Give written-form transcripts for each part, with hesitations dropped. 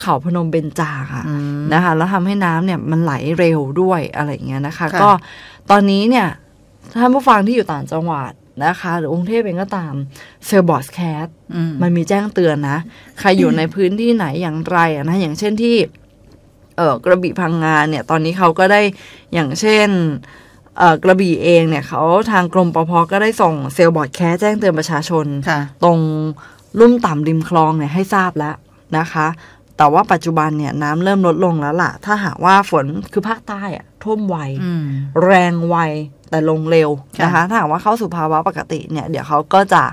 เขาพนมเบญจาค่ะนะคะแล้วทำให้น้ำเนี่ยมันไหลเร็วด้วยอะไรอย่างเงี้ยนะคะก็ตอนนี้เนี่ยท่านผู้ฟังที่อยู่ต่างจังหวัดนะคะหรือกรุงเทพเองก็ตามเซลบอร์ดแคสมันมีแจ้งเตือนนะใครอยู่ในพื้นที่ไหนอย่างไรนะอย่างเช่นที่กระบี่พังงาเนี่ยตอนนี้เขาก็ได้อย่างเช่นกระบี่เองเนี่ยเขาทางกรมปภ.ก็ได้ส่งเซลบอร์ดแคสแจ้งเตือนประชาชนตรงลุ่มต่ำริมคลองเนี่ยให้ทราบแล้วนะคะแต่ว่าปัจจุบันเนี่ยน้ำเริ่มลดลงแล้วล่ะถ้าหากว่าฝนคือภาคใต้อะท่วมไวแรงไวแต่ลงเร็วนะคะถ้าหากว่าเข้าสู่ภาวะปกติเนี่ยเดี๋ยวเขาก็จะ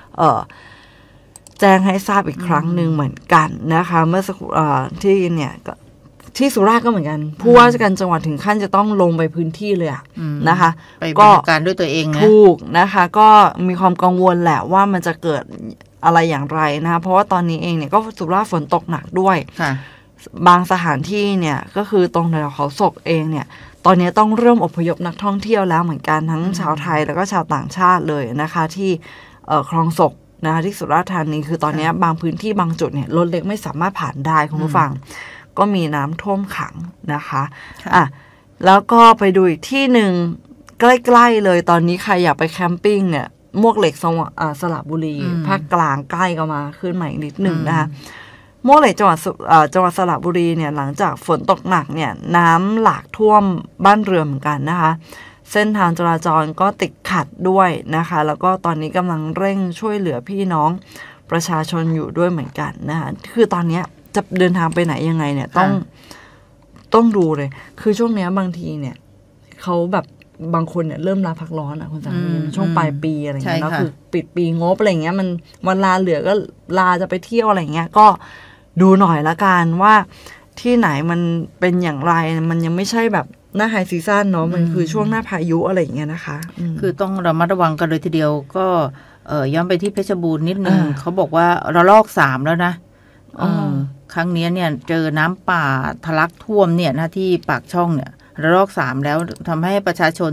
แจ้งให้ทราบอีกครั้งหนึ่งเหมือนกันนะคะเมื่อที่เนี่ยที่สุราษฎร์ก็เหมือนกันผู้ว่าราชการจังหวัดถึงขั้นจะต้องลงไปพื้นที่เลยนะคะไปบริการด้วยตัวเองนะถูกนะคะก็มีความกังวลแหละว่ามันจะเกิดอะไรอย่างไรนะคะเพราะว่าตอนนี้เองเนี่ยก็สุราษฎร์ฝนตกหนักด้วยบางสถานที่เนี่ยก็คือตรงแถวเขาศกเองเนี่ยตอนนี้ต้องเริ่มอพยพนักท่องเที่ยวแล้วเหมือนกันทั้งชาวไทยแล้วก็ชาวต่างชาติเลยนะคะที่คลองศกนะคะที่สุราษฎร์ธานีคือตอนนี้บางพื้นที่บางจุดเนี่ยรถเล็กไม่สามารถผ่านได้คุณผู้ฟังก็มีน้ำท่วมขังนะคะแล้วก็ไปดูอีกที่หนึ่งใกล้ๆเลยตอนนี้ใครอยากไปแคมปิ้งเนี่ยมวกเหล็กสระบุรีภาคกลางใกล้ก็มาขึ้นมาอีกนิดหนึ่งนะคะมวกเหล็กจังหวัดสระบุรีเนี่ยหลังจากฝนตกหนักเนี่ยน้ำหลากท่วมบ้านเรือนเหมือนกันนะคะเส้นทางจราจรก็ติดขัดด้วยนะคะแล้วก็ตอนนี้กำลังเร่งช่วยเหลือพี่น้องประชาชนอยู่ด้วยเหมือนกันนะคะคือตอนนี้จะเดินทางไปไหนยังไงเนี่ยต้องดูเลยคือช่วงนี้บางทีเนี่ยเขาแบบบางคนเนี่ยเริ่มลาพักร้อนอ่ะคุณสามีช่วงปลายปีอะไรเงี้ยแล้วคือปิดปีงบอะไรเงี้ยมันวันลาเหลือก็ลาจะไปเที่ยวอะไรเงี้ยก็ดูหน่อยละกันว่าที่ไหนมันเป็นอย่างไรมันยังไม่ใช่แบบหน้าไฮซีซั่นเนาะมันคือช่วงหน้าพายุอะไรอย่างเงี้ยนะคะคือต้องระมัดระวังกันเลยทีเดียวก็ย้อนไปที่เพชรบูรณ์นิดนึงเขาบอกว่าระลอก3แล้วนะครั้งนี้เนี่ยเจอน้ำป่าทะลักท่วมเนี่ยนะที่ปากช่องเนี่ยระลอก3แล้วทำให้ประชาชน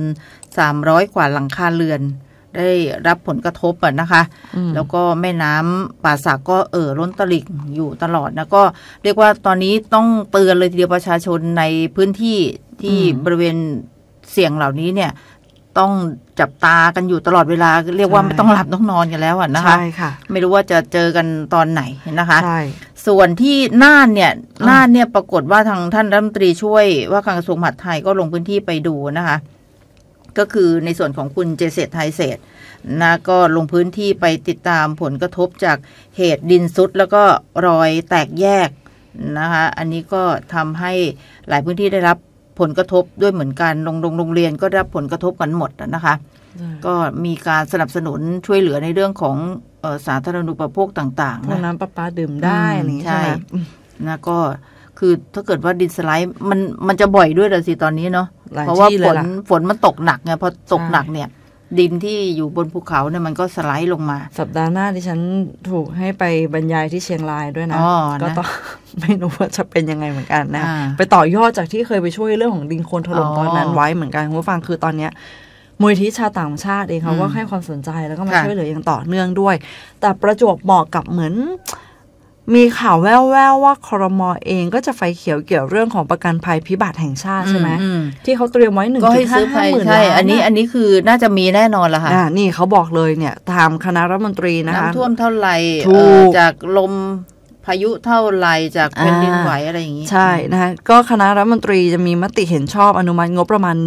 300กว่าหลังคาเรือนได้รับผลกระทบนะคะแล้วก็แม่น้ำป่าสักก็ล้นตลิ่งอยู่ตลอดนะก็เรียกว่าตอนนี้ต้องเตือนเลยทีเดียวประชาชนในพื้นที่ที่บริเวณเสี่ยงเหล่านี้เนี่ยต้องจับตากันอยู่ตลอดเวลาเรียกว่าไม่ต้องหลับต้องนอนกันแล้วนะคะใช่ค่ะไม่รู้ว่าจะเจอกันตอนไหนนะคะใช่ส่วนที่น่านเนี่ยปรากฏว่าทางท่านรัฐมนตรีช่วยว่าการกระทรวงมหาดไทยก็ลงพื้นที่ไปดูนะคะก็คือในส่วนของคุณเจษฎไทยเศรษฐ์นะก็ลงพื้นที่ไปติดตามผลกระทบจากเหตุดินทรุดแล้วก็รอยแตกแยกนะคะอันนี้ก็ทำให้หลายพื้นที่ได้รับผลกระทบด้วยเหมือนกันโรงเรียนก็ได้รับผลกระทบกันหมดนะคะก็มีการสนับสนุนช่วยเหลือในเรื่องของสาธารณูปโภคต่างๆน้ำประปาดื่มได้นี่ใช่นะก็คือถ้าเกิดว่าดินสไลด์มันจะบ่อยด้วยเลยสิตอนนี้เนาะเพราะว่าฝนมันตกหนักไงพอตกหนักเนี่ยดินที่อยู่บนภูเขาเนี่ยมันก็สไลด์ลงมาสัปดาห์หน้าที่ฉันถูกให้ไปบรรยายที่เชียงรายด้วยนะก็ต้องไม่รู้ว่าจะเป็นยังไงเหมือนกันนะไปต่อยอดจากที่เคยไปช่วยเรื่องของดินโคลนถล่มตอนนั้นไว้เหมือนกันคุณผู้ฟังคือตอนเนี้ยมูลนิธิชาวต่างชาติเองเขาก็ให้ความสนใจแล้วก็มาช่วยเหลืออย่างต่อเนื่องด้วยแต่ประจวบเหมาะกับเหมือนมีข่าวแว่วๆว่าครม.เองก็จะไฟเขียวเกี่ยวเรื่องของประกันภัยพิบัติแห่งชาติใช่ไหมที่เขาเตรียมไว้ 1.5 หมื่นล้านอันนี้คือน่าจะมีแน่นอนละค่ะนี่เขาบอกเลยเนี่ยตามคณะรัฐมนตรีนะคะน้ำท่วมเท่าไหร่จากลมพายุเท่าไหร่จากแผ่นดินไหวอะไรอย่างนี้ใช่นะคะก็คณะรัฐมนตรีจะมีมติเห็นชอบอนุมัติงบประมาณ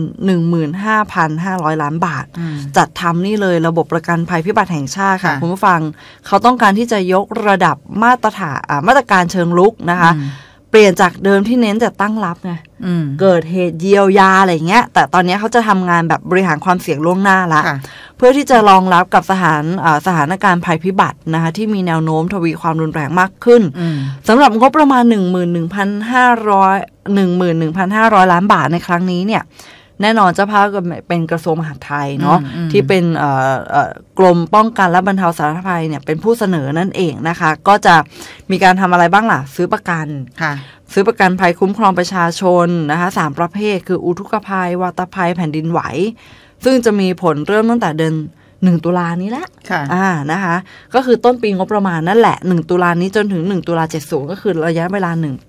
15,500 ล้านบาทจัดทำนี่เลยระบบประกันภัยพิบัติแห่งชาติค่ะคุณผู้ฟังเขาต้องการที่จะยกระดับมาตรการเชิงรุกนะคะเปลี่ยนจากเดิมที่เน้นแต่ตั้งรับไงเกิดเหตุเยียวยาอะไรเงี้ยแต่ตอนนี้เขาจะทำงานแบบบริหารความเสี่ยงล่วงหน้าละเพื่อที่จะรองรับกับสถานการณ์ภัยพิบัตินะคะที่มีแนวโน้มทวีความรุนแรงมากขึ้นสำหรับงบประมาณ 11,500 ล้านบาทในครั้งนี้เนี่ยแน่นอนเจ้าภาพก็เป็นกระทรวงมหาดไทยเนาะที่เป็นกรมป้องกันและบรรเทาสาธารณภัยเนี่ยเป็นผู้เสนอนั่นเองนะคะก็จะมีการทำอะไรบ้างล่ะซื้อประกันซื้อประกันภัยคุ้มครองประชาชนนะคะ3ประเภทคืออุทกภัยวาตภัยแผ่นดินไหวซึ่งจะมีผลเริ่มตั้งแต่เดือน 1 ตุลานี้แหละนะคะก็คือต้นปีงบประมาณนั่นแหละ1 ตุลานี้จนถึง1 ตุลา70ก็คือระยะเวลา1